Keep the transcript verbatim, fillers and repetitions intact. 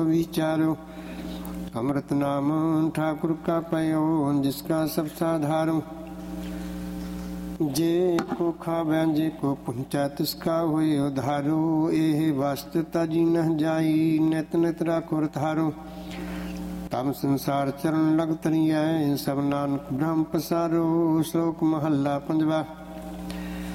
विचारो। अमृत नाम ठाकुर का पयो, जिसका सब साधारो। जे को खावै जे को पुंचा, तिसका होए उधारो। एह वास्तुता जी न जाई, नित नित राखो रथारो। तम संसार चरण लग तरियै, सब नानक ब्रह्म पसारो। श्लोक महला पंजवा।